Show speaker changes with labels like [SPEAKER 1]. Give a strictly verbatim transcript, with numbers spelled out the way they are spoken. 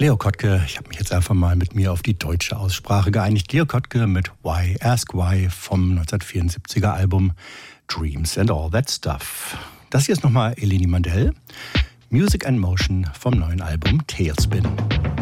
[SPEAKER 1] Leo Kottke, ich habe mich jetzt einfach mal mit mir auf die deutsche Aussprache geeinigt. Leo Kottke mit Why, Ask Why vom neunzehnhundertvierundsiebziger Album Dreams and All That Stuff. Das hier ist nochmal Eleni Mandel, Music and Motion vom neuen Album Tailspin.